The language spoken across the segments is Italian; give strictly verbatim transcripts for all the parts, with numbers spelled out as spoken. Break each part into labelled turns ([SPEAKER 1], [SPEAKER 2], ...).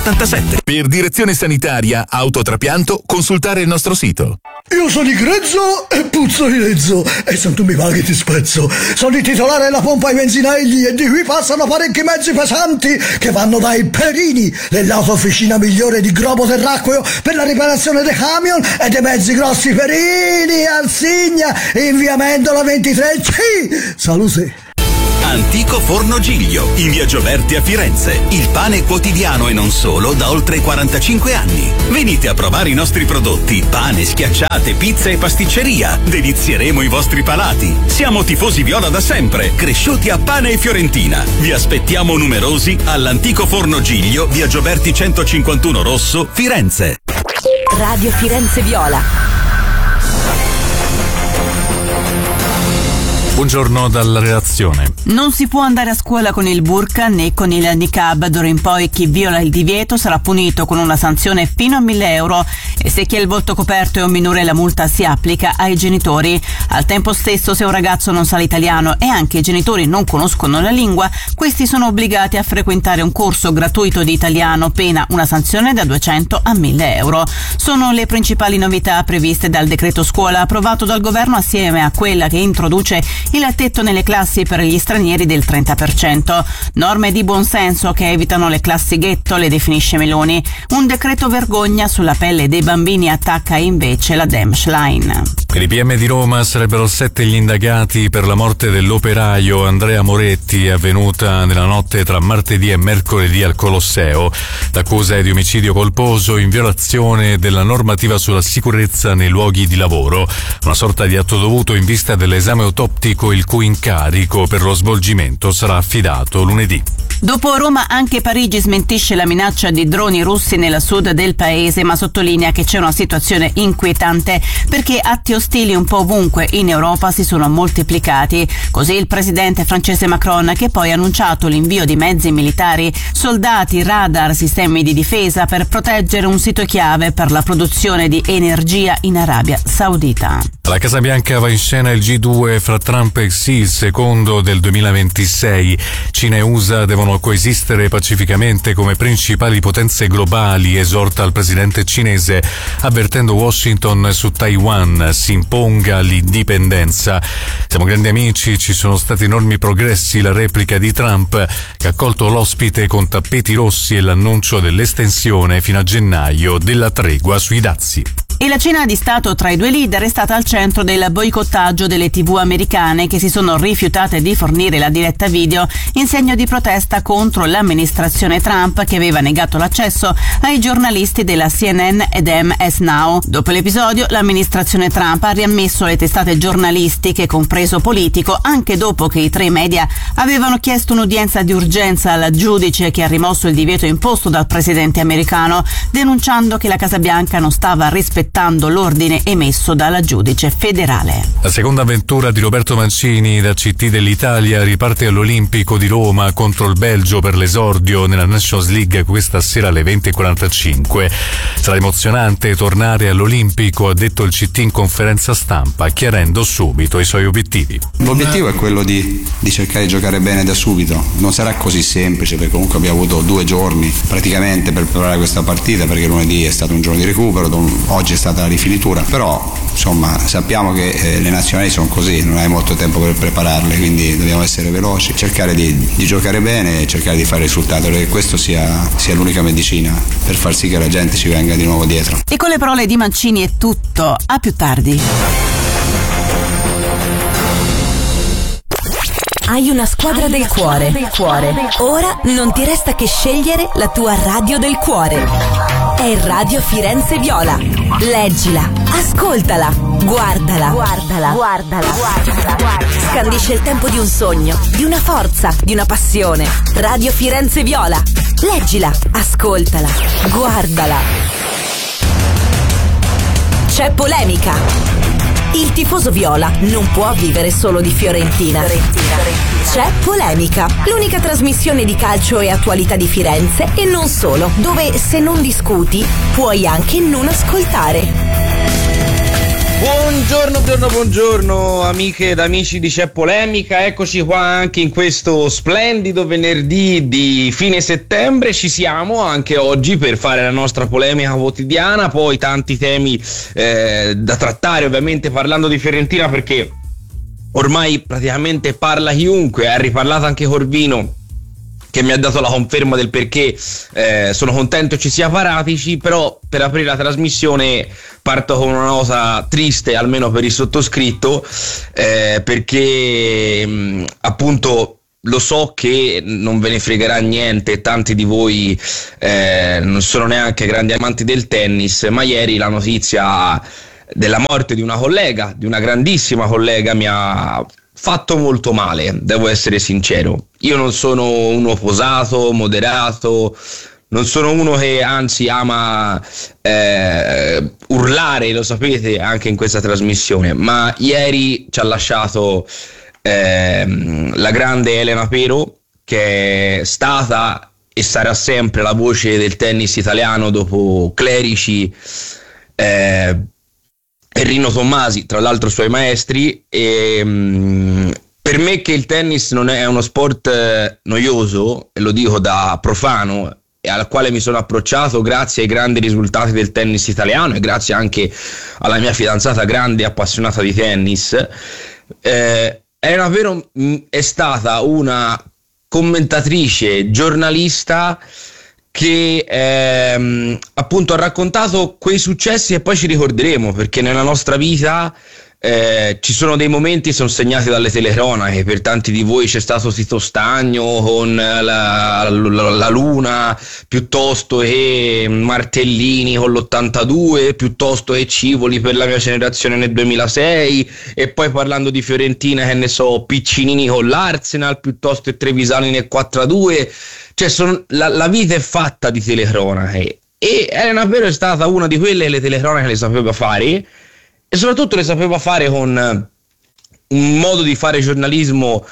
[SPEAKER 1] ottantasette. Per direzione sanitaria, autotrapianto, consultare il nostro sito.
[SPEAKER 2] Io sono di grezzo e puzzo di lezzo, e se tu mi paghi ti spezzo. Sono il titolare della pompa ai benzinelli e di qui passano parecchi mezzi pesanti che vanno dai Perini, dell'autofficina migliore di Grobo Terracqueo per la riparazione dei camion e dei mezzi grossi Perini, Arsigna, in via Mendola ventitré C. Salute.
[SPEAKER 1] Antico Forno Giglio, in via Gioberti a Firenze. Il pane quotidiano e non solo da oltre quarantacinque anni. Venite a provare i nostri prodotti: pane, schiacciate, pizza e pasticceria. Delizieremo i vostri palati. Siamo tifosi viola da sempre, cresciuti a pane e fiorentina. Vi aspettiamo numerosi all'Antico Forno Giglio, via Gioberti centocinquantuno Rosso, Firenze.
[SPEAKER 3] Radio Firenze Viola.
[SPEAKER 4] Buongiorno dalla redazione.
[SPEAKER 5] Non si può andare a scuola con il burqa né con il niqab. D'ora in poi chi viola il divieto sarà punito con una sanzione fino a mille euro e se chi ha il volto coperto è un minore la multa si applica ai genitori. Al tempo stesso, se un ragazzo non sa l'italiano e anche i genitori non conoscono la lingua, questi sono obbligati a frequentare un corso gratuito di italiano, pena una sanzione da duecento a mille euro. Sono le principali novità previste dal decreto scuola approvato dal governo assieme a quella che introduce il tetto nelle classi per gli stranieri del trenta per cento. Norme di buonsenso che evitano le classi ghetto, le definisce Meloni. Un decreto vergogna sulla pelle dei bambini attacca invece la Demschlein.
[SPEAKER 4] Per i P M di Roma sarebbero sette gli indagati per la morte dell'operaio Andrea Moretti, avvenuta nella notte tra martedì e mercoledì al Colosseo. L'accusa è di omicidio colposo in violazione della normativa sulla sicurezza nei luoghi di lavoro, una sorta di atto dovuto in vista dell'esame autoptico il cui incarico per lo svolgimento sarà affidato lunedì.
[SPEAKER 5] Dopo Roma anche Parigi smentisce la minaccia di droni russi nella sud del paese, ma sottolinea che c'è una situazione inquietante perché atti ostili un po' ovunque in Europa si sono moltiplicati. Così il presidente francese Macron, che poi ha annunciato l'invio di mezzi militari, soldati, radar, sistemi di difesa per proteggere un sito chiave per la produzione di energia in Arabia Saudita.
[SPEAKER 4] La Casa Bianca va in scena il G due fra Trump e Xi, il secondo del duemilaventisei. Cina e U S A devono coesistere pacificamente come principali potenze globali, esorta il presidente cinese, avvertendo Washington su Taiwan si imponga l'indipendenza. Siamo grandi amici, ci sono stati enormi progressi, la replica di Trump che ha accolto l'ospite con tappeti rossi e l'annuncio dell'estensione fino a gennaio della tregua sui dazi.
[SPEAKER 5] E la cena di Stato tra i due leader è stata al centro del boicottaggio delle tivù americane che si sono rifiutate di fornire la diretta video in segno di protesta contro l'amministrazione Trump che aveva negato l'accesso ai giornalisti della C N N ed M S Now. Dopo l'episodio, l'amministrazione Trump ha riammesso le testate giornalistiche, compreso Politico, anche dopo che i tre media avevano chiesto un'udienza di urgenza al giudice che ha rimosso il divieto imposto dal presidente americano, denunciando che la Casa Bianca non stava rispettando l'ordine emesso dalla giudice federale.
[SPEAKER 4] La seconda avventura di Roberto Mancini da C T dell'Italia riparte all'Olimpico di Roma contro il Belgio per l'esordio nella Nations League questa sera alle venti e quarantacinque. Sarà emozionante tornare all'Olimpico, ha detto il C T in conferenza stampa, chiarendo subito i suoi obiettivi.
[SPEAKER 6] L'obiettivo è quello di, di cercare di giocare bene da subito. Non sarà così semplice perché comunque abbiamo avuto due giorni praticamente per preparare questa partita, perché lunedì è stato un giorno di recupero, oggi è stata la rifinitura, però insomma sappiamo che eh, le nazionali sono così, non hai molto tempo per prepararle, quindi dobbiamo essere veloci, cercare di, di giocare bene e cercare di fare risultato, perché questo sia, sia l'unica medicina per far sì che la gente ci venga di nuovo dietro.
[SPEAKER 5] E con le parole di Mancini è tutto, a più tardi.
[SPEAKER 3] Hai una squadra del cuore. del cuore. Ora non ti resta che scegliere la tua radio del cuore. È Radio Firenze Viola. Leggila, ascoltala, guardala, guardala, guardala, guardala, guardala. Scandisce il tempo di un sogno, di una forza, di una passione. Radio Firenze Viola. Leggila, ascoltala, guardala. C'è polemica. Il tifoso viola non può vivere solo di Fiorentina. C'è polemica, l'unica trasmissione di calcio e attualità di Firenze e non solo, dove se non discuti puoi anche non ascoltare.
[SPEAKER 7] Buongiorno, buongiorno, buongiorno amiche ed amici di C'è Polemica, eccoci qua anche in questo splendido venerdì di fine settembre, ci siamo anche oggi per fare la nostra polemica quotidiana, poi tanti temi eh, da trattare, ovviamente parlando di Fiorentina perché ormai praticamente parla chiunque, ha riparlato anche Corvino che mi ha dato la conferma del perché eh, sono contento ci sia Paratici, però per aprire la trasmissione parto con una nota triste, almeno per il sottoscritto, eh, perché mh, appunto lo so che non ve ne fregherà niente, tanti di voi eh, non sono neanche grandi amanti del tennis, ma ieri la notizia della morte di una collega, di una grandissima collega, mi ha fatto molto male, devo essere sincero. Io non sono uno posato, moderato, non sono uno che anzi ama eh, urlare, lo sapete anche in questa trasmissione, ma ieri ci ha lasciato eh, la grande Elena Pero, che è stata e sarà sempre la voce del tennis italiano dopo Clerici eh, e Rino Tommasi, tra l'altro suoi maestri. E mh, per me che il tennis non è uno sport eh, noioso, e lo dico da profano, e al quale mi sono approcciato grazie ai grandi risultati del tennis italiano e grazie anche alla mia fidanzata grande appassionata di tennis, eh, Elena Pero mh, è stata una commentatrice, giornalista che ehm, appunto ha raccontato quei successi e poi ci ricorderemo, perché nella nostra vita eh, ci sono dei momenti che sono segnati dalle telecronache. Per tanti di voi c'è stato Tito Stagno con la, la, la Luna, piuttosto che Martellini con l'ottantadue, piuttosto che Civoli per la mia generazione nel duemilasei, e poi parlando di Fiorentina, che ne so, Piccinini con l'Arsenal, piuttosto che Trevisani nel quattro a due. Cioè son, la, la vita è fatta di telecronache, e Elena Pero è stata una di quelle che le telecronache le sapeva fare, e soprattutto le sapeva fare con un modo di fare giornalismo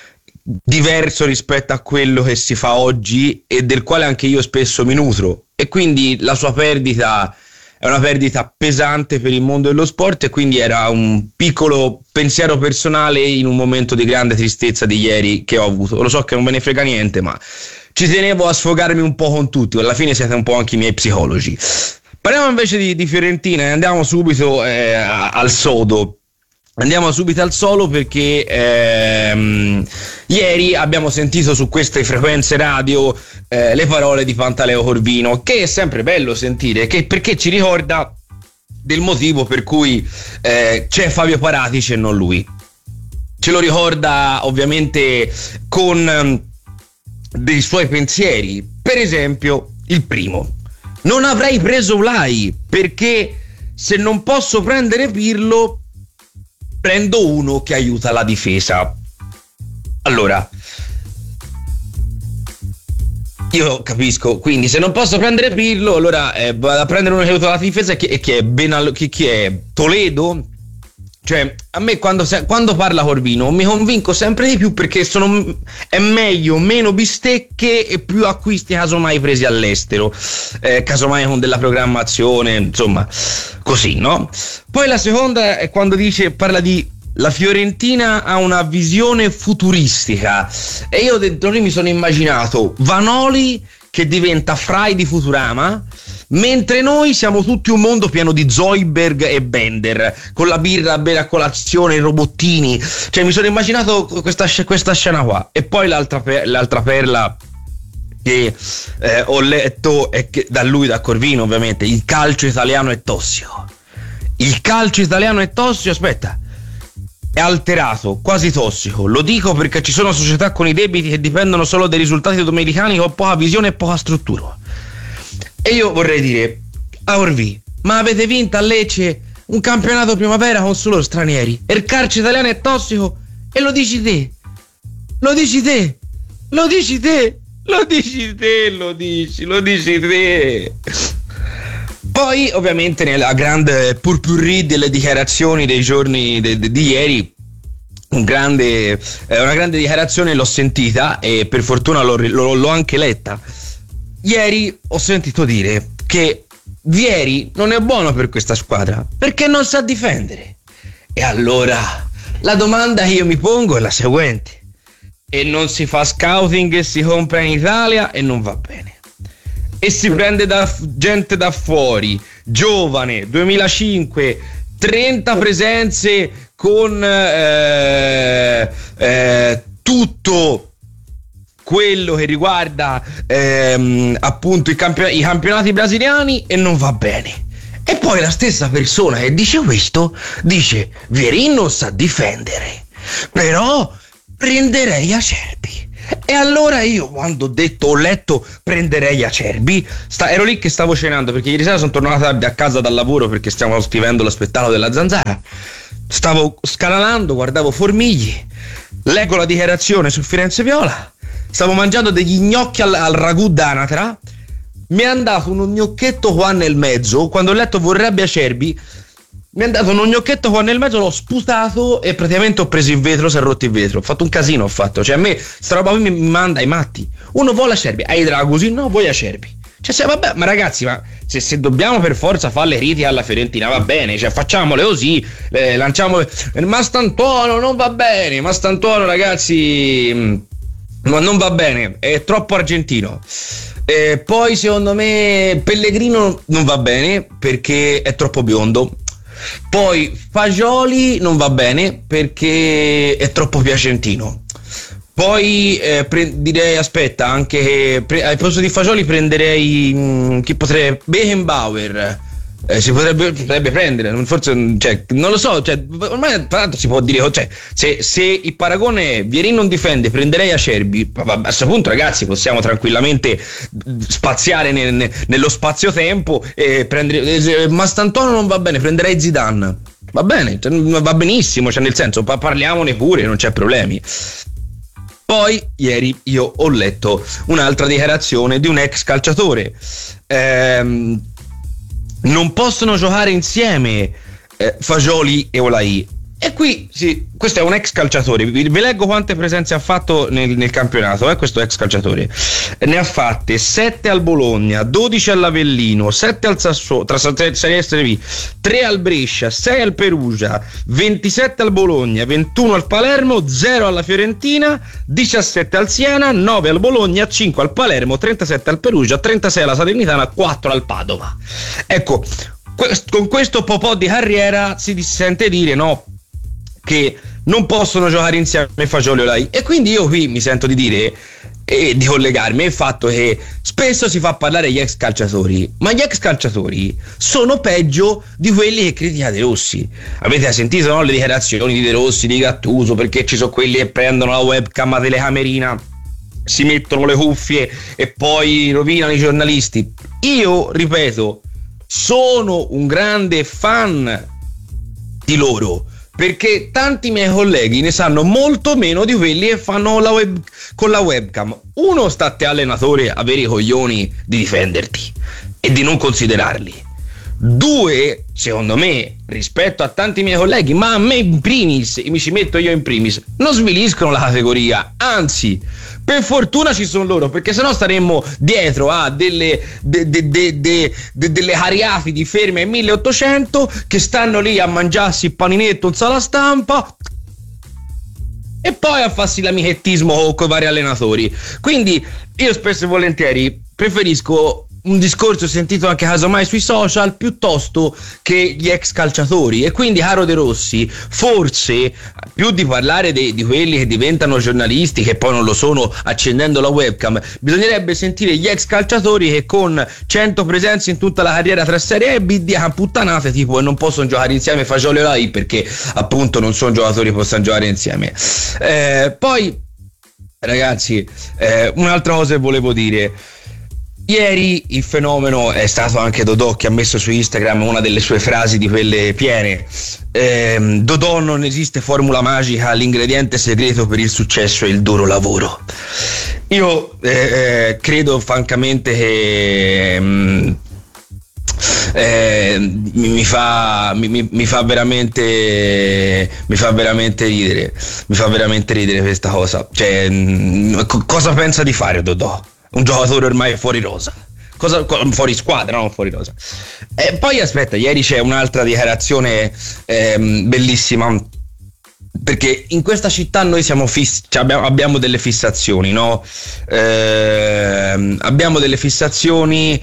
[SPEAKER 7] diverso rispetto a quello che si fa oggi e del quale anche io spesso mi nutro, e quindi la sua perdita è una perdita pesante per il mondo dello sport, e quindi era un piccolo pensiero personale in un momento di grande tristezza di ieri che ho avuto. Lo so che non me ne frega niente, ma ci tenevo a sfogarmi un po' con tutti, alla fine siete un po' anche i miei psicologi. Parliamo invece di, di Fiorentina e andiamo subito eh, al sodo. Andiamo subito al solo perché ehm, ieri abbiamo sentito su queste frequenze radio eh, le parole di Pantaleo Corvino, che è sempre bello sentire, che, perché ci ricorda del motivo per cui eh, c'è Fabio Paratici e non lui. Ce lo ricorda ovviamente con um, dei suoi pensieri. Per esempio, il primo: non avrei preso Ulai perché se non posso prendere Pirlo prendo uno che aiuta la difesa. Allora, io capisco, quindi se non posso prendere Pirlo, allora eh, vado a prendere uno che aiuta la difesa, e che, che è Benal- chi, chi è Toledo. Cioè, a me quando, se, quando parla Corvino mi convinco sempre di più, perché sono, è meglio meno bistecche e più acquisti casomai presi all'estero, eh, casomai con della programmazione, insomma, così, no? Poi la seconda è quando dice, parla di la Fiorentina ha una visione futuristica, e io dentro lì mi sono immaginato Vanoli che diventa Fry di Futurama, mentre noi siamo tutti un mondo pieno di Zoidberg e Bender, con la birra a bere a colazione, i robottini. Cioè mi sono immaginato questa, questa scena qua. E poi l'altra, per, l'altra perla che eh, ho letto è che, da lui, da Corvino ovviamente: il calcio italiano è tossico. Il calcio italiano è tossico, aspetta, è alterato, quasi tossico. Lo dico perché ci sono società con i debiti che dipendono solo dai risultati domenicani, con poca visione e poca struttura. E io vorrei dire a Orvi: ma avete vinto a Lecce un campionato primavera con solo stranieri, e il calcio italiano è tossico, e lo dici te, lo dici te, lo dici te, lo dici te, lo dici, lo dici te. Poi ovviamente nella grande purpurri delle dichiarazioni dei giorni de, de, di ieri, un grande, eh, una grande dichiarazione l'ho sentita, e per fortuna l'ho, l'ho, l'ho anche letta. Ieri ho sentito dire che Vieri non è buono per questa squadra perché non sa difendere. E allora la domanda che io mi pongo è la seguente: e non si fa scouting e si compra in Italia e non va bene, e si prende da gente da fuori, giovane, duemilacinque, trenta presenze con eh, eh, tutto quello che riguarda ehm, appunto i, campion- i campionati brasiliani e non va bene. E poi la stessa persona che dice questo dice: Vieri non sa difendere, però prenderei Acerbi. E allora io, quando ho detto, ho letto prenderei Acerbi, sta- ero lì che stavo cenando, perché ieri sera sono tornato tardi a casa dal lavoro perché stiamo scrivendo lo spettacolo della Zanzara. Stavo scalalando, guardavo Formigli, leggo la dichiarazione su Firenze Viola, stavo mangiando degli gnocchi al, al ragù d'anatra, mi è andato uno gnocchetto qua nel mezzo, quando ho letto vorrebbe Acerbi, mi è andato uno gnocchetto qua nel mezzo, l'ho sputato e praticamente ho preso il vetro, si è rotto il vetro, ho fatto un casino, ho fatto, cioè a me sta roba qui mi, mi manda ai matti. Uno vuole Acerbi, hai Dragusin, no, vuoi Acerbi. Cioè, se, vabbè, ma ragazzi, ma se, se dobbiamo per forza fare le riti alla Fiorentina, va bene, cioè facciamole così, eh, lanciamo. Mastantuono non va bene, Mastantuono, ragazzi, ma non va bene, è troppo argentino. Eh, poi secondo me Pellegrino non va bene perché è troppo biondo. Poi Fagioli non va bene perché è troppo piacentino. Poi eh, pre- direi, aspetta, anche pre- al posto di Fagioli prenderei mh, chi potrebbe, Beckenbauer, eh, si potrebbe, potrebbe prendere, forse, cioè, non lo so, cioè, ormai tra l'altro si può dire, cioè, se, se il paragone è Vieri non difende, prenderei Acerbi, a questo punto ragazzi possiamo tranquillamente spaziare ne, ne, nello spazio-tempo e prendere, eh, Mastantuono non va bene, prenderei Zidane, va bene, va benissimo, cioè nel senso parliamone pure, non c'è problemi. Poi ieri io ho letto un'altra dichiarazione di un ex calciatore. Ehm, non possono giocare insieme eh, Fagioli e Olai. E qui, sì, questo è un ex calciatore. Vi, vi leggo quante presenze ha fatto nel, nel campionato. Eh, questo ex calciatore ne ha fatte sette al Bologna, dodici all'Avellino, sette al Sassuolo, tra Serie S B, tre al Brescia, sei al Perugia, ventisette al Bologna, ventuno al Palermo, zero alla Fiorentina, diciassette al Siena, nove al Bologna, cinque al Palermo, trentasette al Perugia, trentasei alla Salernitana, quattro al Padova. Ecco, con questo po' di carriera si sente dire, no, che non possono giocare insieme Fagioli e Olai, e quindi io qui mi sento di dire e di collegarmi al fatto che spesso si fa parlare gli ex calciatori, ma gli ex calciatori sono peggio di quelli che critica De Rossi. Avete sentito, no, le dichiarazioni di De Rossi, di Gattuso, perché ci sono quelli che prendono la webcam a telecamerina, si mettono le cuffie e poi rovinano i giornalisti. Io ripeto, sono un grande fan di loro, perché tanti miei colleghi ne sanno molto meno di quelli che fanno la web, con la webcam. Uno, sta a te allenatore avere i coglioni di difenderti e di non considerarli. Due, secondo me, rispetto a tanti miei colleghi, ma a me in primis, e mi ci metto io in primis, non sviliscono la categoria, anzi, per fortuna ci sono loro, perché sennò staremmo dietro a delle de, de, de, de, de, delle cariatidi ferme ai milleottocento che stanno lì a mangiarsi il paninetto in sala stampa e poi a farsi l'amichettismo con i vari allenatori. Quindi io spesso e volentieri preferisco un discorso sentito anche casomai sui social piuttosto che gli ex calciatori. E quindi, caro De Rossi, forse più di parlare de, di quelli che diventano giornalisti, che poi non lo sono accendendo la webcam, bisognerebbe sentire gli ex calciatori che con cento presenze in tutta la carriera tra Serie A e B dicono puttanate tipo e non possono giocare insieme Fagioli e Olai perché appunto non sono giocatori che possono giocare insieme. Eh, poi ragazzi, eh, un'altra cosa che volevo dire. Ieri il fenomeno è stato anche Dodò, che ha messo su Instagram una delle sue frasi di quelle piene. Eh, Dodò: non esiste formula magica, l'ingrediente segreto per il successo è il duro lavoro. Io eh, credo francamente che mh, eh, mi, mi fa mi, mi fa veramente mi fa veramente ridere mi fa veramente ridere questa cosa. Cioè, mh, co- cosa pensa di fare Dodò? Un giocatore ormai fuori rosa, Cosa, fuori squadra, non fuori rosa. E poi aspetta, ieri c'è un'altra dichiarazione ehm, bellissima, perché in questa città noi siamo fissi, cioè abbiamo, abbiamo delle fissazioni, no? Eh, abbiamo delle fissazioni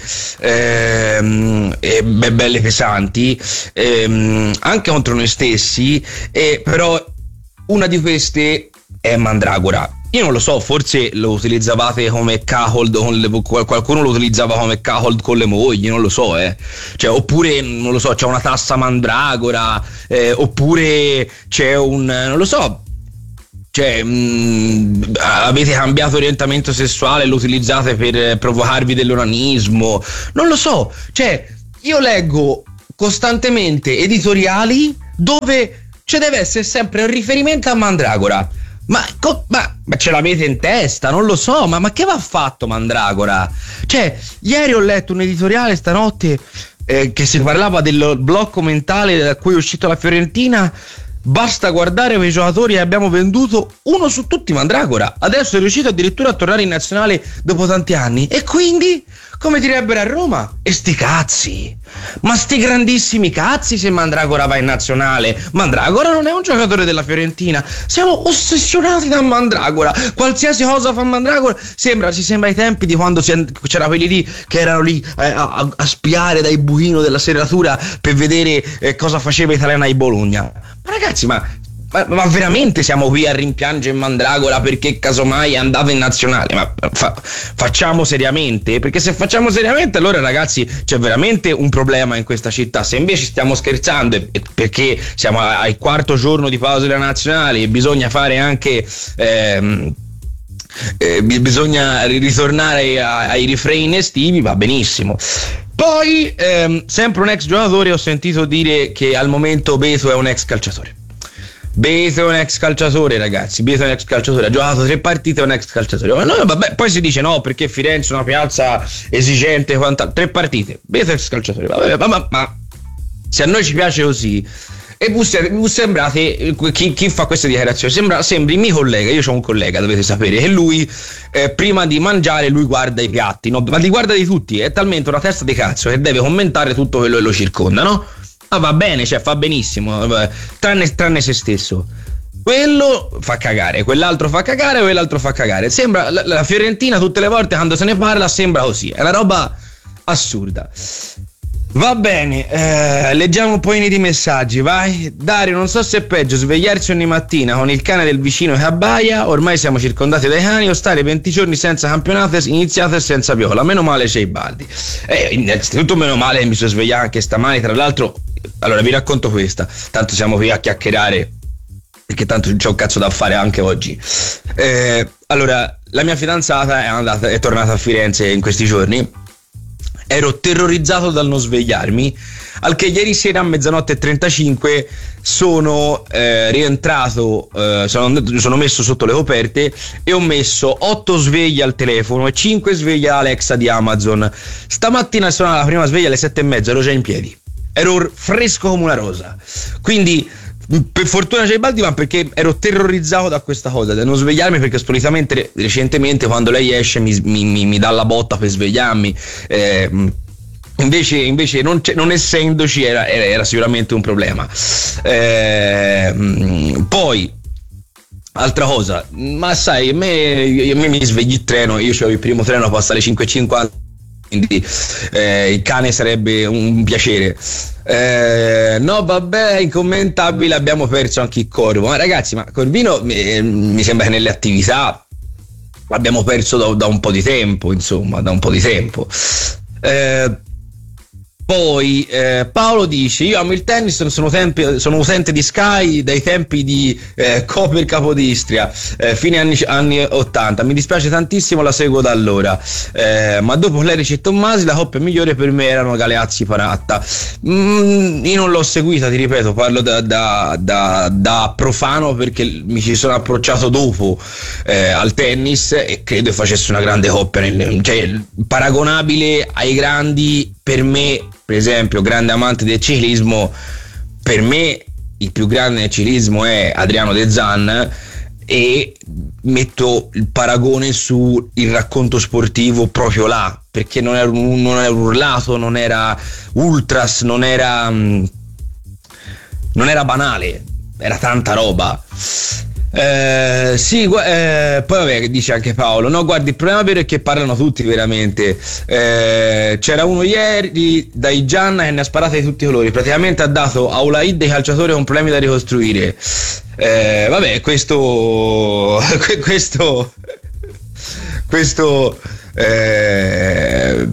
[SPEAKER 7] eh, e be- belle pesanti, eh, anche contro noi stessi, e però una di queste è Mandragora. Io non lo so, forse lo utilizzavate come cuckold con le, qualcuno lo utilizzava come cuckold con le mogli, non lo so, eh. Cioè, oppure, non lo so, c'è una tassa Mandragora, eh, oppure c'è un, non lo so, cioè, mh, avete cambiato orientamento sessuale, lo utilizzate per provocarvi dell'onanismo, non lo so. Cioè, io leggo costantemente editoriali dove ci deve essere sempre un riferimento a Mandragora. Ma, ma, ma ce l'avete in testa? Non lo so, ma, ma che va fatto Mandragora? Cioè, ieri ho letto un editoriale stanotte eh, che si parlava del blocco mentale da cui è uscito la Fiorentina. Basta guardare quei giocatori che abbiamo venduto, uno su tutti Mandragora. Adesso è riuscito addirittura a tornare in nazionale dopo tanti anni. E quindi, come direbbero a Roma, e sti cazzi. Ma sti grandissimi cazzi se Mandragora va in nazionale. Mandragora non è un giocatore della Fiorentina. Siamo ossessionati da Mandragora. Qualsiasi cosa fa Mandragora sembra, si sembra ai tempi di quando si, c'era quelli lì che erano lì eh, a, a spiare dai buchino della serratura per vedere eh, cosa faceva Italiana di Bologna. Ma ragazzi, ma, ma, ma veramente siamo qui a rimpiangere Mandragora perché casomai è andato in nazionale? Ma fa, facciamo seriamente? Perché se facciamo seriamente, allora ragazzi c'è veramente un problema in questa città. Se invece stiamo scherzando perché siamo al quarto giorno di pausa della nazionale e bisogna fare anche ehm, eh, bisogna ritornare ai, ai refrain estivi, va benissimo. Poi, ehm, sempre un ex giocatore, ho sentito dire che al momento Beto è un ex calciatore. Beto è un ex calciatore, ragazzi. Beto è un ex calciatore, ha giocato tre partite, è un ex calciatore. Ma no, vabbè, poi si dice no, perché Firenze è una piazza esigente, quant'altro. Tre partite, Beto è ex calciatore. Vabbè, ma, ma, ma se a noi ci piace così. E voi sembrate, chi, chi fa queste dichiarazioni sembra, sembri mio collega. Io ho un collega, dovete sapere, che lui eh, prima di mangiare lui guarda i piatti, no? Ma li guarda di tutti, è talmente una testa di cazzo che deve commentare tutto quello che lo circonda, no? Ma va bene, cioè fa benissimo, tranne, tranne se stesso. Quello fa cagare, quell'altro fa cagare, quell'altro fa cagare. Sembra la, la Fiorentina tutte le volte quando se ne parla sembra così, è una roba assurda. Va bene, eh, leggiamo un po' di messaggi, vai. Dario, non so se è peggio svegliarsi ogni mattina con il cane del vicino che abbaia, ormai siamo circondati dai cani, o stare venti giorni senza campionato iniziato e senza Viola. Meno male c'è i Baldi. Eh, innanzitutto meno male che mi sono svegliato anche stamani, tra l'altro. Allora vi racconto questa, tanto siamo qui a chiacchierare perché tanto c'è un cazzo da fare anche oggi. Eh, allora, la mia fidanzata è andata, è tornata a Firenze in questi giorni. Ero terrorizzato dal non svegliarmi, al che ieri sera a mezzanotte e trentacinque sono eh, rientrato, eh, sono, sono messo sotto le coperte e ho messo otto sveglie al telefono e cinque sveglie Alexa di Amazon. Stamattina suonava la prima sveglia alle sette e mezza, ero già in piedi, ero fresco come una rosa. Quindi per fortuna c'è il Baldi, ma perché ero terrorizzato da questa cosa, da non svegliarmi, perché solitamente recentemente quando lei esce mi, mi, mi dà la botta per svegliarmi, eh, invece, invece non, non essendoci era, era, era sicuramente un problema. Eh, poi altra cosa, ma sai, a me, a me mi svegli il treno, io c'avevo il primo treno passa alle cinque e cinquanta, quindi eh, il cane sarebbe un piacere. Eh, no vabbè, incommentabile, abbiamo perso anche il Corvo. Ma ragazzi, ma Corvino mi, mi sembra che nelle attività l'abbiamo perso da, da un po' di tempo, insomma, da un po' di tempo. Eh, Poi eh, Paolo dice: io amo il tennis, sono, tempi, sono utente di Sky dai tempi di eh, Copper Capodistria, eh, fine anni, anni ottanta, mi dispiace tantissimo, la seguo da allora, eh, ma dopo Clerici e Tommasi la coppia migliore per me erano Galeazzi Panatta. mm, io non l'ho seguita, ti ripeto, parlo da, da, da, da profano, perché mi ci sono approcciato dopo eh, al tennis e credo facesse una grande coppia, nel, cioè paragonabile ai grandi. Per me, per esempio, grande amante del ciclismo, per me il più grande del ciclismo è Adriano De Zan, e metto il paragone su il racconto sportivo proprio là, perché non era, non era urlato, non era ultras, non era non era banale, era tanta roba. Eh, sì, eh, poi vabbè, dice anche Paolo, no guardi, il problema vero è che parlano tutti veramente. Eh, c'era uno ieri dai Gianna che ne ha sparate di tutti i colori, praticamente ha dato a Ulaid dei calciatori con problemi da ricostruire. Eh, vabbè, questo questo questo eh,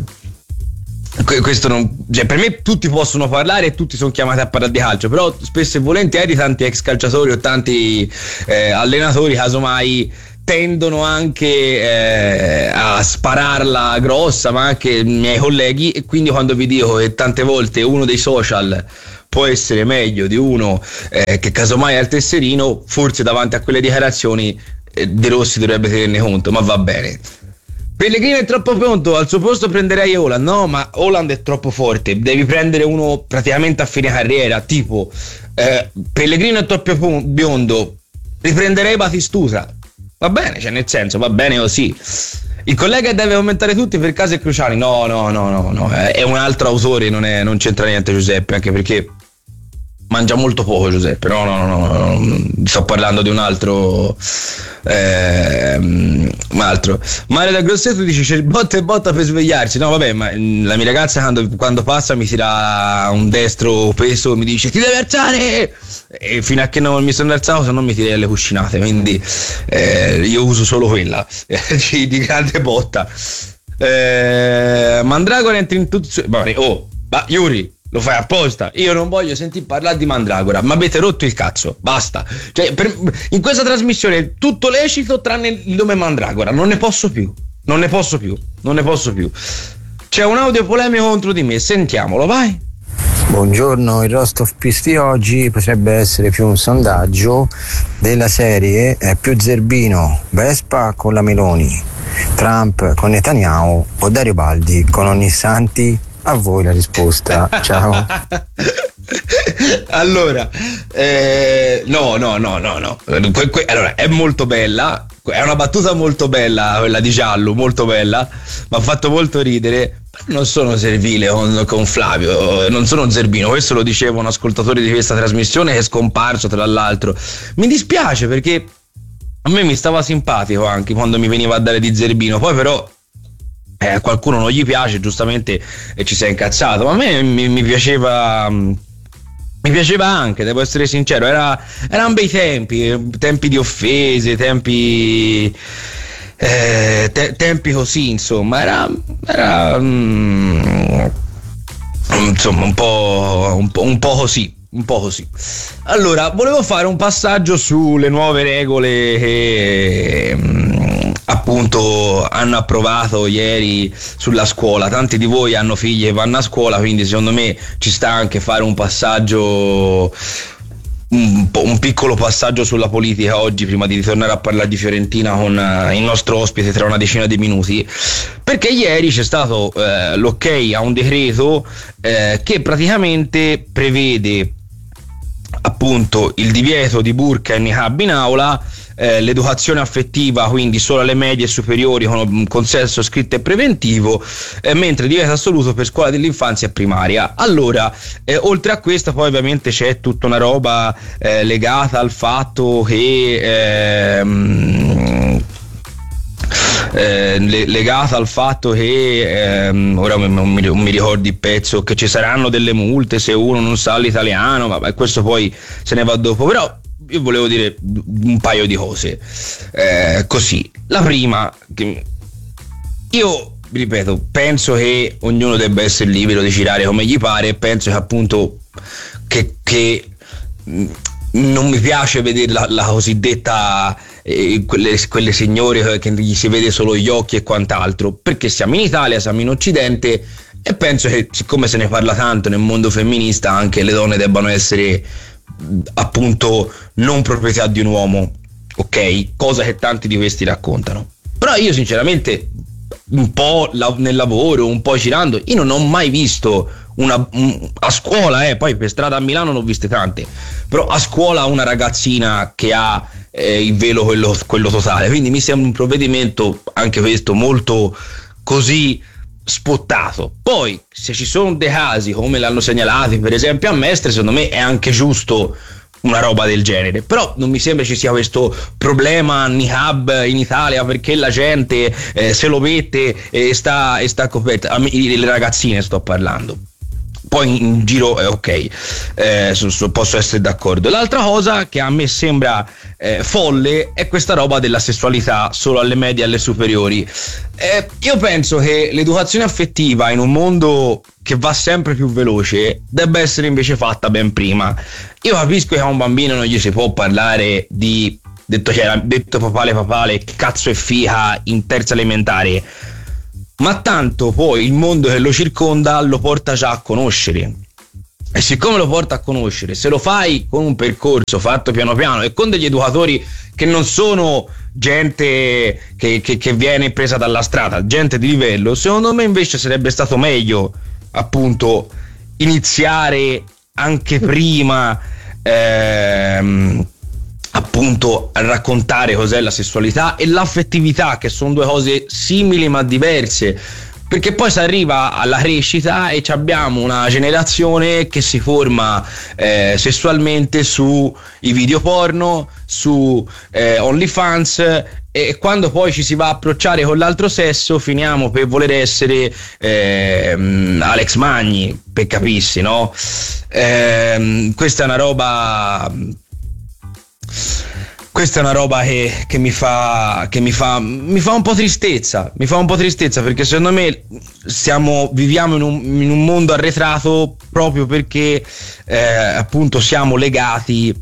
[SPEAKER 7] questo non, cioè per me tutti possono parlare e tutti sono chiamati a parlare di calcio, però spesso e volentieri tanti ex calciatori o tanti eh, allenatori casomai tendono anche eh, a spararla grossa, ma anche i miei colleghi, e quindi quando vi dico che tante volte uno dei social può essere meglio di uno eh, che casomai è al tesserino, forse davanti a quelle dichiarazioni eh, De Rossi dovrebbe tenerne conto, ma va bene. Pellegrino è troppo pronto, al suo posto prenderei Haaland. No, ma Haaland è troppo forte, devi prendere uno praticamente a fine carriera, tipo eh, Pellegrino è troppo biondo, riprenderei Batistuta. Va bene, cioè nel senso, va bene così. Il collega deve aumentare tutti per caso è Cruciani. No, no, no, no, no, è un altro autore, non, è, non c'entra niente Giuseppe, anche perché mangia molto poco Giuseppe. No, no, no, no, no, sto parlando di un altro eh, un altro. Mario da Grosseto dice c'è botta e botta per svegliarsi. No vabbè, ma la mia ragazza quando, quando passa mi tira un destro peso, mi dice ti devi alzare, e fino a che non mi sono alzato se non mi tirei le cuscinate, quindi eh, io uso solo quella di, di grande botta. eh, Mandragora entra in tutto. Oh, ma Yuri, lo fai apposta, io non voglio sentire parlare di Mandragora, ma avete rotto il cazzo, basta. Cioè, per, in questa trasmissione è tutto lecito tranne il nome Mandragora, non ne posso più, non ne posso più, non ne posso più. C'è un audio polemico contro di me, sentiamolo, vai.
[SPEAKER 8] Buongiorno, il Roast of Peace di oggi potrebbe essere più un sondaggio della serie eh, più Zerbino, Vespa con la Meloni, Trump con Netanyahu o Dario Baldi con Ognissanti. A voi la risposta, ciao.
[SPEAKER 7] Allora, eh, no, no, no, no, no. Que- que- allora, è molto bella, è una battuta molto bella quella di Giallo, molto bella, mi ha fatto molto ridere. Non sono servile con, con Flavio, non sono Zerbino, questo lo diceva un ascoltatore di questa trasmissione che è scomparso tra l'altro. Mi dispiace perché a me mi stava simpatico anche quando mi veniva a dare di Zerbino, poi però Eh, a qualcuno non gli piace, giustamente, e ci si è incazzato, ma a me mi, mi piaceva mi piaceva anche, devo essere sincero, era, erano bei tempi, tempi di offese, tempi eh, te, tempi così, insomma, era, era mm, insomma un po', un po', un po' così. Un po' così. Allora, volevo fare un passaggio sulle nuove regole che mh, appunto hanno approvato ieri sulla scuola. Tanti di voi hanno figli che vanno a scuola, quindi secondo me ci sta anche fare un passaggio, un, po', un piccolo passaggio sulla politica oggi, prima di ritornare a parlare di Fiorentina con uh, il nostro ospite tra una decina di minuti, perché ieri c'è stato uh, l'ok a un decreto uh, che praticamente prevede appunto il divieto di burqa e niqab in aula, eh, l'educazione affettiva quindi solo alle medie e superiori con un consenso scritto e preventivo, eh, mentre divieto assoluto per scuola dell'infanzia e primaria. Allora, eh, oltre a questo poi ovviamente c'è tutta una roba eh, legata al fatto che ehm, Eh, legata al fatto che ehm, ora non mi, non mi ricordo il pezzo, che ci saranno delle multe se uno non sa l'italiano, ma questo poi se ne va dopo. Però io volevo dire un paio di cose eh, così. La prima, che io ripeto, penso che ognuno debba essere libero di girare come gli pare, penso che appunto che, che non mi piace vedere la, la cosiddetta eh, quelle, quelle signore che gli si vede solo gli occhi e quant'altro, perché siamo in Italia, siamo in Occidente, e penso che siccome se ne parla tanto nel mondo femminista, anche le donne debbano essere appunto non proprietà di un uomo, ok? Cosa che tanti di questi raccontano. Però io sinceramente un po' la, nel lavoro, un po' girando, io non ho mai visto una, un, a scuola, eh, poi per strada a Milano ne ho viste tante, però a scuola una ragazzina che ha eh, il velo quello, quello totale, quindi mi sembra un provvedimento anche questo molto così spottato. Poi se ci sono dei casi come l'hanno segnalati per esempio a Mestre, secondo me è anche giusto una roba del genere, però non mi sembra ci sia questo problema niqab in Italia perché la gente eh, se lo mette e sta, e sta coperta, le ragazzine sto parlando. Poi in giro è ok, eh, so, so, posso essere d'accordo. L'altra cosa che a me sembra eh, folle è questa roba della sessualità solo alle medie e alle superiori. Eh, io penso che l'educazione affettiva in un mondo che va sempre più veloce debba essere invece fatta ben prima. Io capisco che a un bambino non gli si può parlare di, detto, cioè, detto papale papale, cazzo e figa in terza elementare, ma tanto poi il mondo che lo circonda lo porta già a conoscere, e siccome lo porta a conoscere, se lo fai con un percorso fatto piano piano e con degli educatori che non sono gente che, che, che viene presa dalla strada, gente di livello, secondo me invece sarebbe stato meglio appunto iniziare anche prima ehm, appunto a raccontare cos'è la sessualità e l'affettività, che sono due cose simili ma diverse, perché poi si arriva alla crescita e abbiamo una generazione che si forma eh, sessualmente sui video porno, su eh, OnlyFans, e quando poi ci si va a approcciare con l'altro sesso finiamo per voler essere eh, Alex Magni, per capirsi, no? Eh, questa è una roba Questa è una roba che, che mi fa che mi fa mi fa un po' tristezza, mi fa un po' tristezza perché secondo me stiamo viviamo in un, in un mondo arretrato proprio perché eh, appunto siamo legati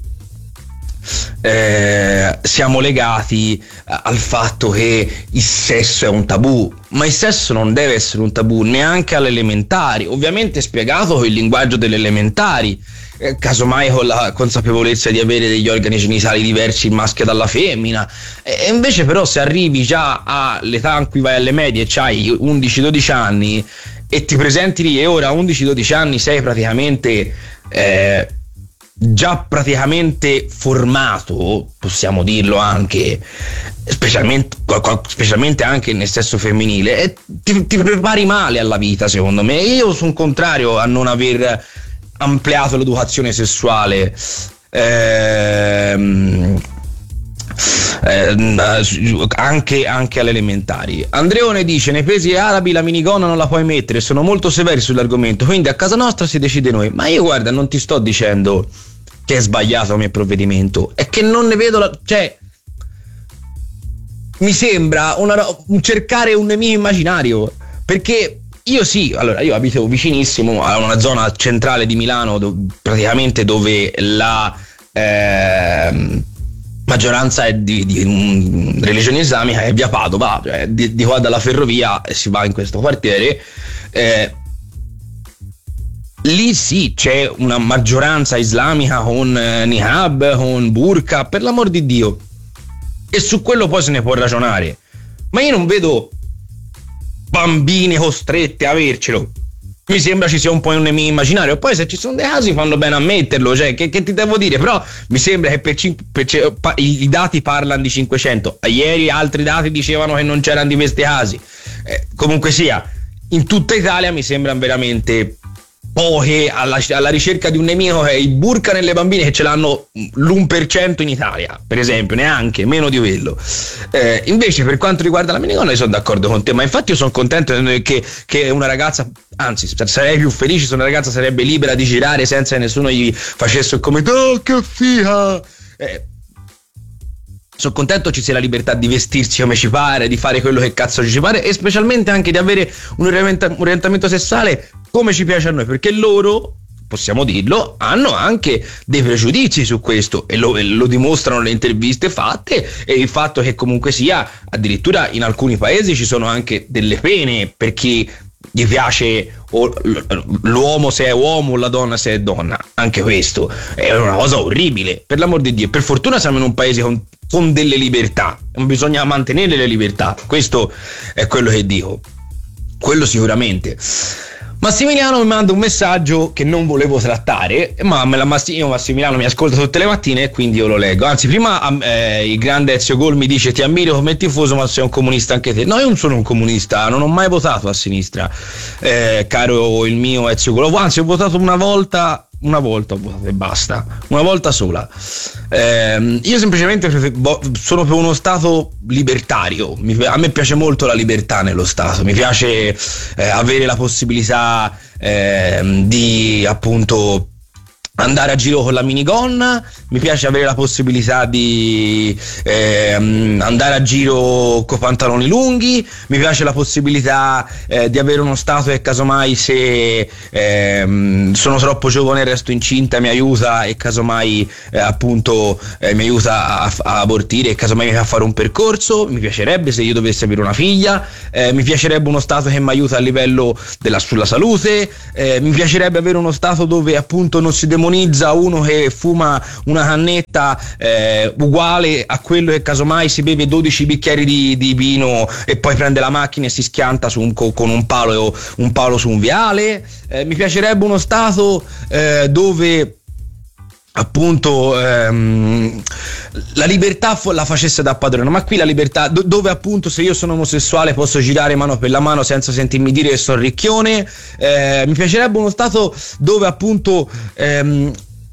[SPEAKER 7] eh, siamo legati al fatto che il sesso è un tabù, ma il sesso non deve essere un tabù neanche alle elementari, ovviamente spiegato con il linguaggio delle elementari, eh, casomai con la consapevolezza di avere degli organi genitali diversi il maschio dalla femmina, e invece però se arrivi già all'età in cui vai alle medie e c'hai undici dodici anni e ti presenti lì e ora a undici dodici anni sei praticamente eh, già praticamente formato, possiamo dirlo anche, specialmente, specialmente anche nel sesso femminile, e ti, ti prepari male alla vita, secondo me. Io sono contrario a non aver ampliato l'educazione sessuale ehm, eh, anche, anche alle elementari. Andreone dice: nei paesi arabi la minigonna non la puoi mettere, sono molto severi sull'argomento, quindi a casa nostra si decide noi. Ma io guarda, non ti sto dicendo che è sbagliato il mio provvedimento, è che non ne vedo la, cioè mi sembra una, un cercare un nemico immaginario, perché io sì, allora io abito vicinissimo a una zona centrale di Milano, do, praticamente dove la eh, maggioranza è di, di um, religione islamica, è via Padova, cioè di, di qua dalla ferrovia si va in questo quartiere, eh, lì sì c'è una maggioranza islamica con eh, niqab, con burqa, per l'amor di Dio, e su quello poi se ne può ragionare, ma io non vedo bambine costrette a avercelo. Mi sembra ci sia un po' un nemico immaginario. Poi se ci sono dei casi fanno bene a metterlo, cioè che, che ti devo dire, però mi sembra che per, cin- per c- pa- i dati parlano di cinquecento, ieri altri dati dicevano che non c'erano di questi casi, eh, comunque sia in tutta Italia mi sembrano veramente poche alla, alla ricerca di un nemico che è il burqa nelle bambine, che ce l'hanno l'uno per cento in Italia, per esempio, neanche, meno di quello. Eh, invece per quanto riguarda la minigonna io sono d'accordo con te, ma infatti io sono contento che, che una ragazza, anzi sarei più felice se una ragazza sarebbe libera di girare senza che nessuno gli facesse il commento "oh che figa". Eh, sono contento ci sia la libertà di vestirsi come ci pare, di fare quello che cazzo ci pare, e specialmente anche di avere un orientamento sessuale come ci piace a noi, perché loro, possiamo dirlo, hanno anche dei pregiudizi su questo, e lo, lo dimostrano le interviste fatte, e il fatto che comunque sia addirittura in alcuni paesi ci sono anche delle pene per chi gli piace o l'uomo se è uomo o la donna se è donna. Anche questo è una cosa orribile, per l'amor di Dio. Per fortuna siamo in un paese con, con delle libertà, bisogna mantenere le libertà, questo è quello che dico, quello sicuramente. Massimiliano mi manda un messaggio che non volevo trattare, ma me la Massi- io Massimiliano mi ascolta tutte le mattine e quindi io lo leggo. Anzi, prima eh, il grande Ezio Gol mi dice: ti ammiro come tifoso, ma sei un comunista anche te. No, io non sono un comunista, non ho mai votato a sinistra, eh, caro il mio Ezio Gol. Anzi, ho votato una volta, una volta ho votato e basta, una volta sola. Eh, io semplicemente sono per uno Stato libertario. Mi, a me piace molto la libertà nello Stato, mi piace eh, avere la possibilità eh, di appunto andare a giro con la minigonna, mi piace avere la possibilità di eh, andare a giro con pantaloni lunghi, mi piace la possibilità eh, di avere uno Stato che casomai se eh, sono troppo giovane e resto incinta mi aiuta e casomai eh, appunto eh, mi aiuta a, a abortire e casomai mi fa fare un percorso. Mi piacerebbe se io dovessi avere una figlia, eh, mi piacerebbe uno Stato che mi aiuta a livello della sulla salute, eh, mi piacerebbe avere uno Stato dove appunto non si demonizza uno che fuma una cannetta eh, uguale a quello che casomai si beve dodici bicchieri di, di vino e poi prende la macchina e si schianta su un, con un palo, un palo su un viale. Eh, mi piacerebbe uno Stato eh, dove appunto ehm, la libertà la facesse da padrone, ma qui la libertà do, dove appunto se io sono omosessuale posso girare mano per la mano senza sentirmi dire che sono ricchione. Eh, mi piacerebbe uno Stato dove appunto ehm,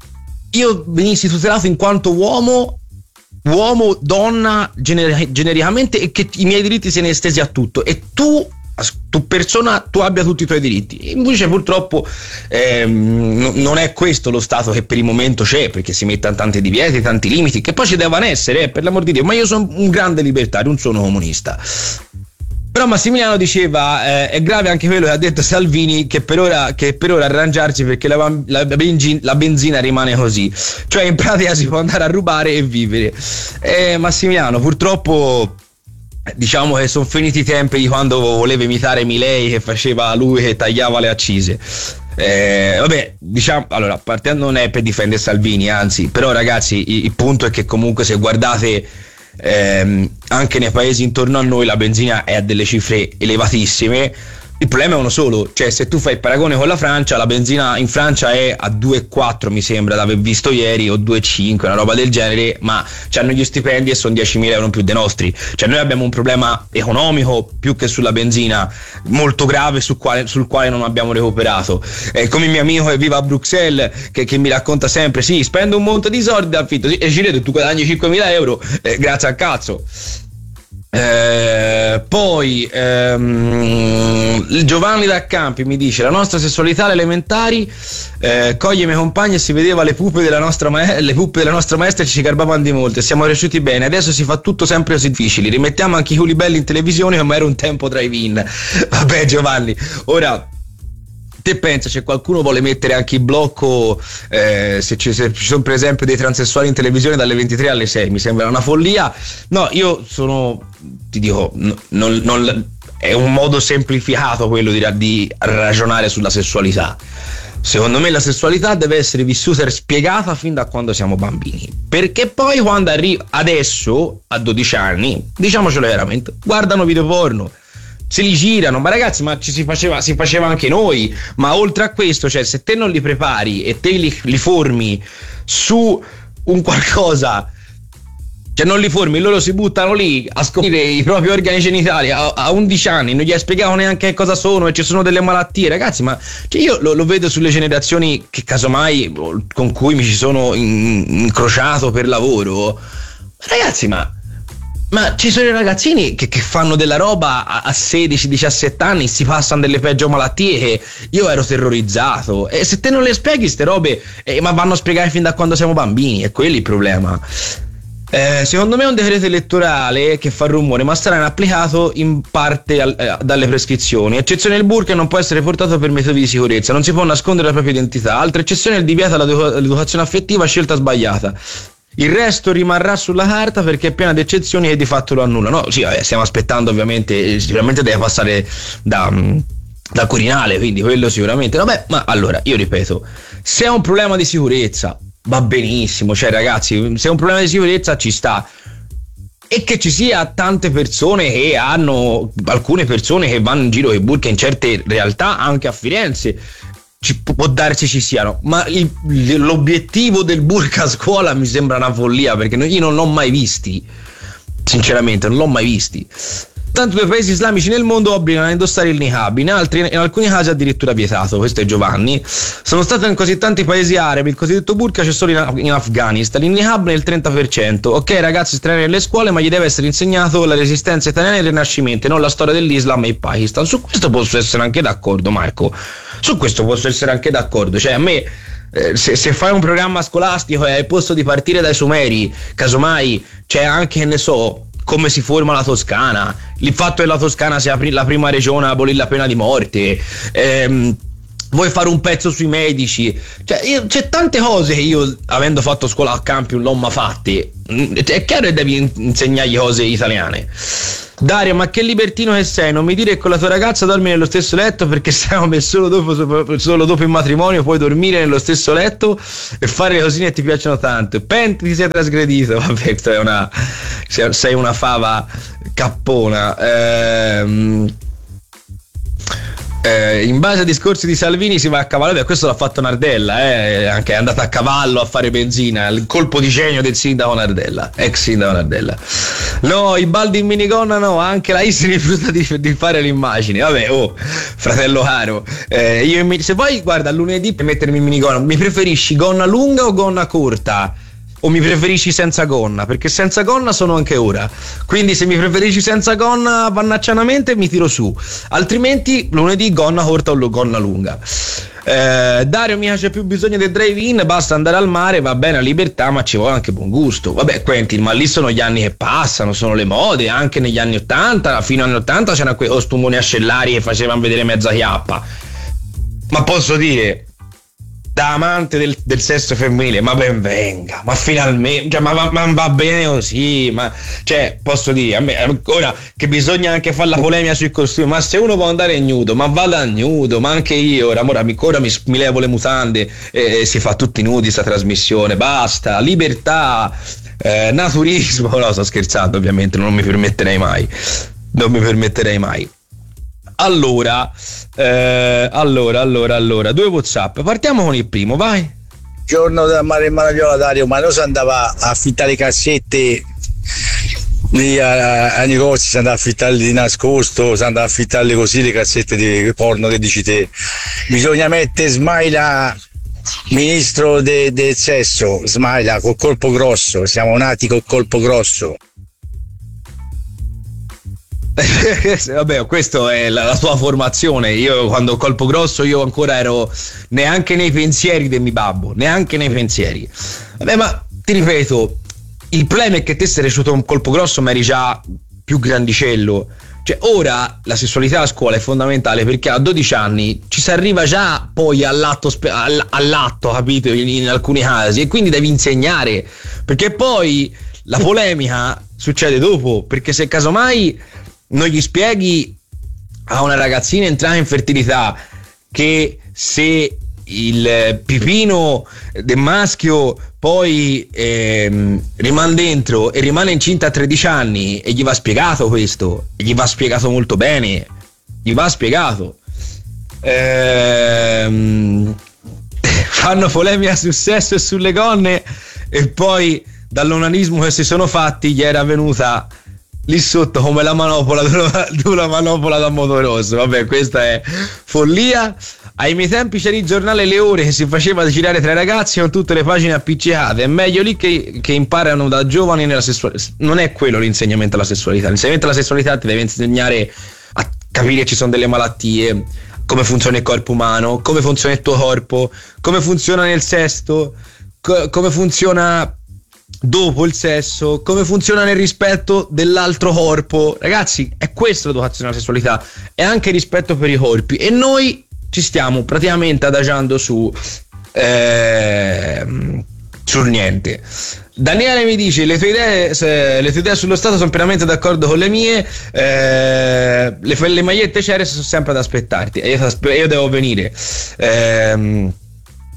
[SPEAKER 7] io venissi tutelato in quanto uomo uomo, donna gener- genericamente, e che i miei diritti siano estesi a tutto e tu tu persona tu abbia tutti i tuoi diritti. Invece purtroppo ehm, non è questo lo Stato che per il momento c'è, perché si mettono tanti divieti, tanti limiti che poi ci devono essere, eh, per l'amor di Dio, ma io sono un grande libertario, non sono comunista. Però Massimiliano diceva eh, è grave anche quello che ha detto Salvini, che per ora, che per ora arrangiarsi perché la, la, benzina, la benzina rimane così, cioè in pratica si può andare a rubare e vivere. eh, Massimiliano, purtroppo diciamo che sono finiti i tempi di quando voleva imitare Milei, che faceva lui che tagliava le accise. Eh, vabbè, diciamo, allora, partendo non è per difendere Salvini, anzi, però ragazzi, il, il punto è che comunque se guardate ehm, anche nei paesi intorno a noi la benzina è a delle cifre elevatissime. Il problema è uno solo, cioè se tu fai il paragone con la Francia, la benzina in Francia è a due virgola quattro mi sembra, l'avevo visto ieri, o due virgola cinque, una roba del genere, ma hanno gli stipendi e sono diecimila euro in più dei nostri. Cioè noi abbiamo un problema economico più che sulla benzina molto grave sul quale, sul quale non abbiamo recuperato. È come il mio amico che vive a Bruxelles che, che mi racconta sempre: sì, spendo un monte di soldi d'affitto, sì, e ci vedo, tu guadagni cinquemila euro eh, grazie al cazzo. Eh, poi ehm, Giovanni da Campi mi dice: la nostra sessualità alle elementari eh, coglie i miei compagni e si vedeva le pupe della nostra ma- le pupe della nostra maestra e ci garbavano di molto e siamo cresciuti bene. Adesso si fa tutto sempre così difficile, rimettiamo anche i culi belli in televisione come era un tempo drive-in. Vabbè Giovanni, ora te pensa, c'è qualcuno vuole mettere anche il blocco eh, se, ci, se ci sono per esempio dei transessuali in televisione dalle ventitré alle sei, mi sembra una follia. No, io sono, ti dico, non, non, è un modo semplificato quello di, di ragionare sulla sessualità. Secondo me la sessualità deve essere vissuta e spiegata fin da quando siamo bambini, perché poi quando arriva adesso a dodici anni, diciamocelo veramente, guardano video porno, se li girano, ma ragazzi, ma ci si faceva, si faceva anche noi. Ma oltre a questo, cioè se te non li prepari e te li, li formi su un qualcosa, cioè non li formi, loro si buttano lì a scoprire i propri organi genitali a, a undici anni, non gli hai spiegato neanche cosa sono e ci sono delle malattie, ragazzi. Ma cioè io lo, lo vedo sulle generazioni che casomai con cui mi ci sono in, incrociato per lavoro, ragazzi, ma Ma ci sono i ragazzini che, che fanno della roba a, a sedici diciassette anni, si passano delle peggio malattie che io ero terrorizzato. E se te non le spieghi ste robe, eh, ma vanno spiegate fin da quando siamo bambini, è quello il problema. Eh, secondo me è un decreto elettorale che fa rumore, ma sarà applicato in parte al, eh, dalle prescrizioni. Eccezione il burka non può essere portato per metodi di sicurezza, non si può nascondere la propria identità. Altra eccezione è il divieto all'educazione affettiva, scelta sbagliata. Il resto rimarrà sulla carta perché è piena di eccezioni e di fatto lo annullano. No, sì, vabbè, stiamo aspettando, ovviamente, sicuramente deve passare da, da Quirinale, quindi quello sicuramente. Vabbè, ma allora, io ripeto, se è un problema di sicurezza va benissimo, cioè ragazzi, se è un problema di sicurezza ci sta. e che ci sia tante persone che hanno, alcune persone che vanno in giro con i burka in certe realtà, anche a Firenze ci può darsi ci siano, ma il, l'obiettivo del burka a scuola mi sembra una follia, perché io non l'ho mai visti, sinceramente non l'ho mai visti. Tanto due paesi islamici nel mondo obbligano a indossare il niqab, in altri, in alcuni casi addirittura vietato. Questo è Giovanni. Sono stato in così tanti paesi arabi, il cosiddetto burka c'è solo in, in Afghanistan, il niqab nel trenta per cento. Ok, ragazzi, stranieri nelle scuole, ma gli deve essere insegnato la resistenza italiana e il Rinascimento, non la storia dell'Islam e il Pakistan. Su questo posso essere anche d'accordo, Marco. Su questo posso essere anche d'accordo. Cioè, a me eh, se, se fai un programma scolastico e hai posto di partire dai Sumeri, casomai c'è anche, che ne so, come si forma la Toscana, il fatto che la Toscana sia la prima regione a abolire la pena di morte, ehm, vuoi fare un pezzo sui medici, cioè io, c'è tante cose che io, avendo fatto scuola a Campi, non l'ho mai fatte. È chiaro che devi insegnargli cose italiane. Dario, ma che libertino che sei, non mi dire che con la tua ragazza dormi nello stesso letto, perché sai che solo dopo, solo dopo il matrimonio puoi dormire nello stesso letto e fare le cosine che ti piacciono tanto. Penti, ti sei trasgredito. Vabbè, è una, sei una fava cappona. ehm Eh, in base ai discorsi di Salvini si va a cavallo. Beh, questo l'ha fatto Nardella, eh, anche è andata a cavallo a fare benzina, il colpo di genio del sindaco Nardella, ex sindaco Nardella. No, i baldi in minigonna no, anche la I si rifiuta di, di fare l'immagine. Vabbè, oh, fratello caro, eh, io, se vuoi, guarda, lunedì per mettermi in minigonna, mi preferisci gonna lunga o gonna corta? O mi preferisci senza gonna? Perché senza gonna sono anche ora. Quindi se mi preferisci senza gonna pannaccianamente mi tiro su. Altrimenti lunedì gonna corta o gonna lunga. Eh, Dario, mica c'è più bisogno del drive-in, basta andare al mare, va bene la libertà, ma ci vuole anche buon gusto. Vabbè, Quentin, ma lì sono gli anni che passano, sono le mode. Anche negli anni ottanta, fino agli anni ottanta c'erano quei costumoni ascellari che facevano vedere mezza chiappa. Ma posso dire, da amante del, del sesso femminile, ma ben venga, ma finalmente, cioè, ma, ma va bene così, ma cioè posso dire a me ora che bisogna anche fare la polemica sui costumi, ma se uno può andare nudo, ma vada nudo, ma anche io ora, ora, mi, ora mi, mi levo le mutande e, e si fa tutti nudi sta trasmissione, basta, libertà, eh, naturismo. No, sto scherzando, ovviamente non mi permetterei mai, non mi permetterei mai. Allora, eh, allora, allora, allora, due WhatsApp. Partiamo con il primo, vai.
[SPEAKER 9] Giorno da Mare Maraviola, Dario, ma noi si andava a affittare le cassette lì a, a negozi, si andava a affittarle di nascosto, si andava a affittarle così le cassette di porno che dici te. Bisogna mettere Smaila, ministro de, del sesso, Smaila col colpo grosso, siamo nati col colpo grosso.
[SPEAKER 7] Vabbè, questo è la, la tua formazione. Io quando colpo grosso io ancora ero neanche nei pensieri del mio babbo, neanche nei pensieri. Vabbè, ma ti ripeto, il problema è che te sei cresciuto un colpo grosso ma eri già più grandicello. Cioè ora la sessualità a scuola è fondamentale, perché a dodici anni ci si arriva già poi all'atto, all'atto, capito, in, in alcuni casi, e quindi devi insegnare, perché poi la polemica succede dopo, perché se casomai non gli spieghi a una ragazzina entrata in fertilità che se il pipino del maschio poi ehm, rimane dentro e rimane incinta a tredici anni, e gli va spiegato questo, e gli va spiegato molto bene, gli va spiegato. Ehm, fanno polemica sul sesso e sulle gonne, e poi dall'onanismo che si sono fatti gli era venuta lì sotto come la manopola della manopola da motorosso. Vabbè, questa è follia. Ai miei tempi c'era il giornale Le Ore che si faceva girare tra i ragazzi con tutte le pagine appiccicate. È meglio lì che, che imparano da giovani nella sessualità. Non è quello l'insegnamento alla sessualità. L'insegnamento alla sessualità ti deve insegnare a capire che ci sono delle malattie, come funziona il corpo umano, come funziona il tuo corpo, come funziona nel sesso, co- come funziona dopo il sesso, come funziona nel rispetto dell'altro corpo. Ragazzi, è questa l'educazione alla sessualità, è anche rispetto per i corpi, e noi ci stiamo praticamente adagiando su eh, su niente. Daniele mi dice: le tue idee, se, le tue idee sullo Stato sono pienamente d'accordo con le mie, eh, le, le magliette Ceres sono sempre ad aspettarti, e io, io devo venire. ehm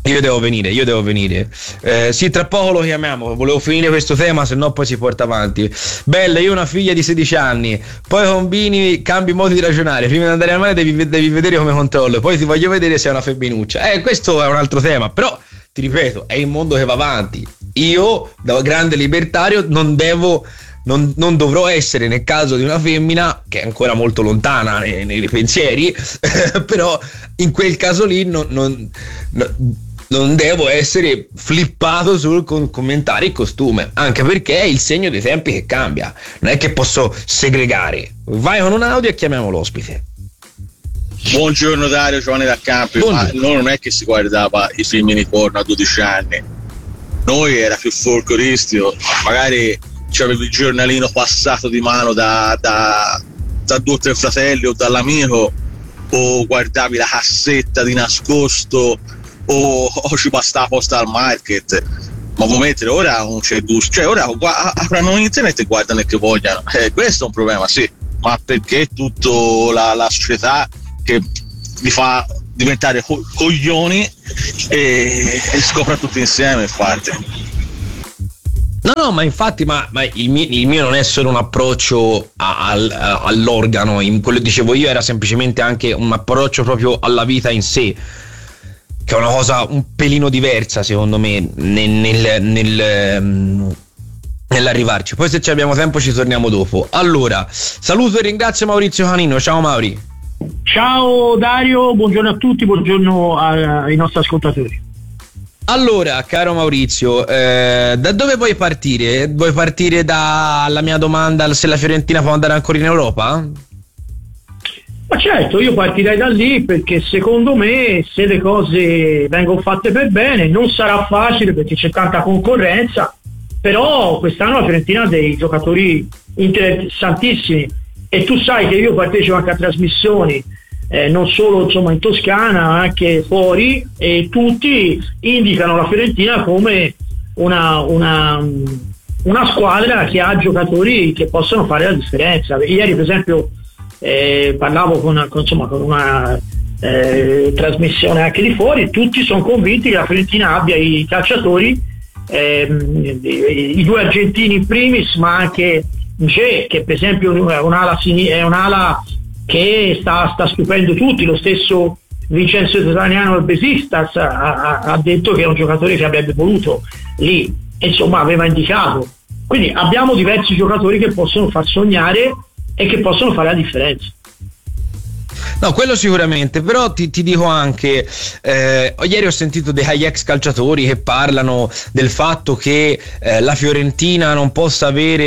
[SPEAKER 7] Io devo venire, io devo venire. Eh, sì, tra poco lo chiamiamo. Volevo finire questo tema, se no poi si porta avanti. Bella, io ho una figlia di sedici anni. Poi combini, cambi modi di ragionare. Prima di andare al mare devi, devi vedere come controllo. Poi ti voglio vedere se è una femminuccia. Eh, questo è un altro tema. Però, ti ripeto, è il mondo che va avanti. Io, da grande libertario, non devo... Non, non dovrò essere, nel caso di una femmina, che è ancora molto lontana nei, nei pensieri, però in quel caso lì non, non, non devo essere flippato sul con, commentare il costume, anche perché è il segno dei tempi che cambia, non è che posso segregare. Vai con un audio e chiamiamo l'ospite.
[SPEAKER 10] Buongiorno Dario, Giovanni da Campi. Ma noi non è che si guardava i film di porno a dodici anni, noi era più folcloristico, magari c'avevi il giornalino passato di mano da, da, da due o tre fratelli o dall'amico, o guardavi la cassetta di nascosto, o, o ci bastava postal market. Ma ovviamente ora non c'è gusto, cioè ora avranno internet e guardano che vogliono, eh, questo è un problema, sì, ma perché tutta la, la società che li fa diventare co- coglioni e, e scopra tutti insieme, infatti.
[SPEAKER 7] No, no, ma infatti, ma, ma il, mio, il mio non è solo un approccio a, al, a, all'organo, in quello che dicevo io era semplicemente anche un approccio proprio alla vita in sé, che è una cosa un pelino diversa secondo me nel, nel, nel, nell'arrivarci. Poi se ci abbiamo tempo ci torniamo dopo. Allora, saluto e ringrazio Maurizio Canino. Ciao Mauri.
[SPEAKER 11] Ciao Dario, buongiorno a tutti, buongiorno ai nostri ascoltatori.
[SPEAKER 7] Allora, caro Maurizio, eh, da dove vuoi partire? Vuoi partire dalla mia domanda se la Fiorentina può andare ancora in Europa?
[SPEAKER 11] Ma certo, io partirei da lì, perché secondo me se le cose vengono fatte per bene non sarà facile perché c'è tanta concorrenza, però quest'anno la Fiorentina ha dei giocatori interessantissimi e tu sai che io partecipo anche a trasmissioni Eh, non solo insomma in Toscana, ma anche fuori, e tutti indicano la Fiorentina come una, una, una squadra che ha giocatori che possono fare la differenza. Ieri per esempio eh, parlavo con, con, insomma, con una eh, trasmissione anche di fuori, tutti sono convinti che la Fiorentina abbia i calciatori, eh, i, i due argentini in primis, ma anche Ge, che per esempio è un'ala, è un'ala che sta, sta stupendo tutti. Lo stesso Vincenzo Italiano del Besiktas ha, ha, ha detto che è un giocatore che avrebbe voluto lì, insomma aveva indicato. Quindi abbiamo diversi giocatori che possono far sognare e che possono fare la differenza.
[SPEAKER 7] No, quello sicuramente, però ti, ti dico anche, eh, ieri ho sentito dei ex calciatori che parlano del fatto che eh, la Fiorentina non possa avere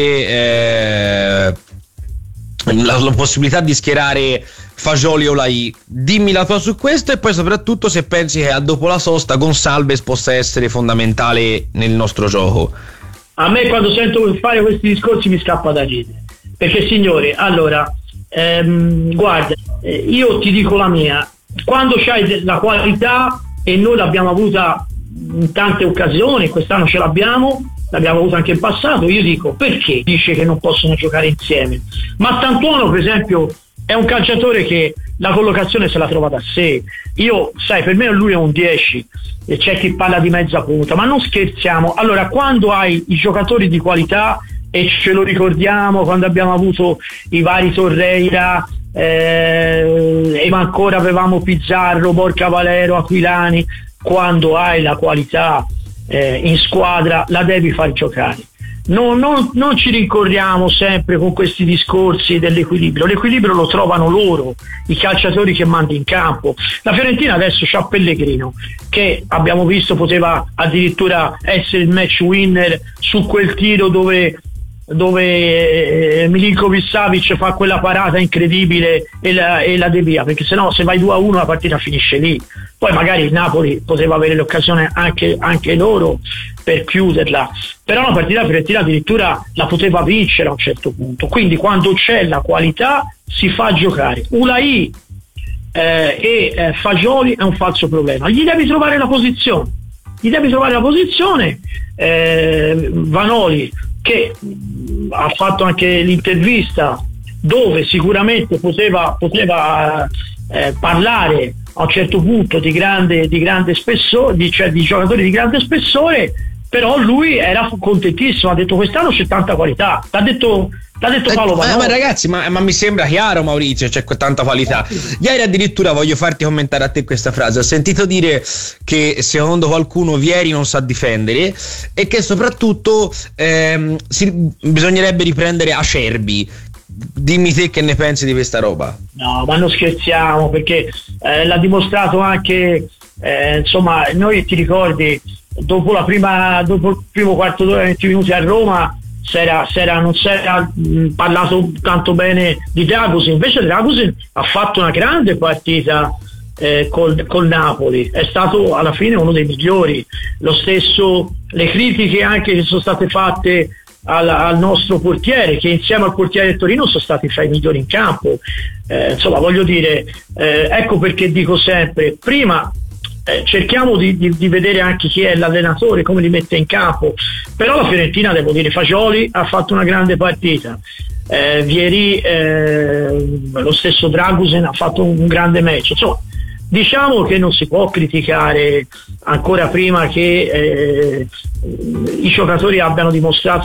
[SPEAKER 7] eh, La, la possibilità di schierare Fagioli o Olai. Dimmi la tua su questo, e poi soprattutto se pensi che a dopo la sosta Gonçalves possa essere fondamentale nel nostro gioco.
[SPEAKER 11] A me quando sento fare questi discorsi mi scappa da ridere, perché signore, allora ehm, guarda, eh, io ti dico la mia, quando c'hai la qualità, e noi l'abbiamo avuta in tante occasioni, quest'anno ce l'abbiamo, l'abbiamo avuto anche in passato, io dico perché dice che non possono giocare insieme? Ma Tantuono per esempio è un calciatore che la collocazione se la trova da sé. Io sai, per me lui è un dieci e c'è chi parla di mezza punta, ma non scherziamo. Allora, quando hai i giocatori di qualità, e ce lo ricordiamo quando abbiamo avuto i vari Torreira, eh, e ancora avevamo Pizzarro, Borca Valero, Aquilani, quando hai la qualità Eh, in squadra la devi far giocare. Non, non, non ci rincorriamo sempre con questi discorsi dell'equilibrio. L'equilibrio lo trovano loro, i calciatori che mandi in campo. La Fiorentina adesso c'ha Pellegrino, che abbiamo visto poteva addirittura essere il match winner su quel tiro dove dove eh, Milinkovic-Savic fa quella parata incredibile e la, e la devia, perché sennò se vai due a uno la partita finisce lì. Poi magari il Napoli poteva avere l'occasione anche, anche loro per chiuderla, però la partita Fiorentina addirittura la poteva vincere a un certo punto. Quindi quando c'è la qualità si fa giocare. Ulai eh, e eh, Fagioli è un falso problema, gli devi trovare la posizione gli devi trovare la posizione eh, Vanoli, che ha fatto anche l'intervista dove sicuramente poteva, poteva eh, parlare a un certo punto di grande, di grande spessore, di, cioè di giocatori di grande spessore, però lui era contentissimo, ha detto quest'anno c'è tanta qualità, l'ha detto, l'ha detto Paolo
[SPEAKER 7] ma, ma ragazzi, ma, ma mi sembra chiaro, Maurizio, c'è tanta qualità. Ieri addirittura, voglio farti commentare a te questa frase, ho sentito dire che secondo qualcuno Vieri non sa difendere e che soprattutto ehm, si, bisognerebbe riprendere Acerbi. Dimmi te che ne pensi di questa roba.
[SPEAKER 11] No, ma non scherziamo, perché eh, l'ha dimostrato anche, eh, insomma, noi, ti ricordi, dopo la prima, dopo il primo quarto d'ora, venti minuti a Roma, s'era, s'era, non si era mh, parlato tanto bene di Dragusin, invece Dragusin ha fatto una grande partita eh, col, col Napoli, è stato alla fine uno dei migliori. Lo stesso, le critiche anche che sono state fatte Al, al nostro portiere, che insieme al portiere del Torino sono stati fra i migliori in campo, eh, insomma, voglio dire, eh, ecco perché dico sempre, prima eh, cerchiamo di, di, di vedere anche chi è l'allenatore, come li mette in campo, però la Fiorentina, devo dire, Fagioli ha fatto una grande partita, eh, Vieri, eh, lo stesso Dragusin ha fatto un, un grande match, insomma. Diciamo che non si può criticare ancora prima che eh, i giocatori abbiano dimostrato